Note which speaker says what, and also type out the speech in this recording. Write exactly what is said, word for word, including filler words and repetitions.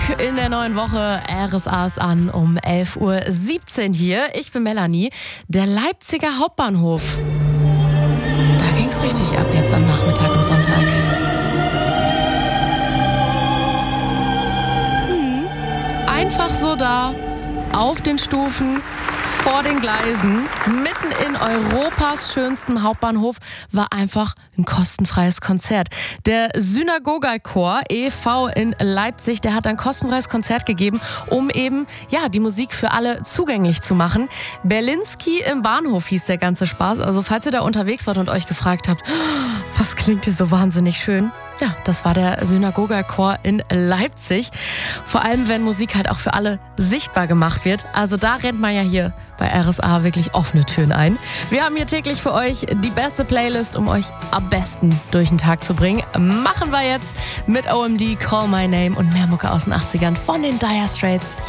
Speaker 1: in der neuen Woche. R S A ist an um elf Uhr siebzehn hier. Ich bin Melanie. Der Leipziger Hauptbahnhof. Da ging's richtig ab jetzt am Nachmittag und Sonntag. Hm. Einfach so da, auf den Stufen, vor den Gleisen, mitten in Europas schönstem Hauptbahnhof, war einfach ein kostenfreies Konzert. Der Synagoga-Chor e V in Leipzig, der hat ein kostenfreies Konzert gegeben, um eben ja die Musik für alle zugänglich zu machen. Berlinski im Bahnhof hieß der ganze Spaß. Also falls ihr da unterwegs wart und euch gefragt habt, was klingt hier so wahnsinnig schön? Ja, das war der Synagoga-Chor in Leipzig. Vor allem, wenn Musik halt auch für alle sichtbar gemacht wird. Also da rennt man ja hier bei R S A wirklich offene Türen ein. Wir haben hier täglich für euch die beste Playlist, um euch am besten durch den Tag zu bringen. Machen wir jetzt mit O M D, Call My Name und mehr Mucke aus den achtzigern von den Dire Straits.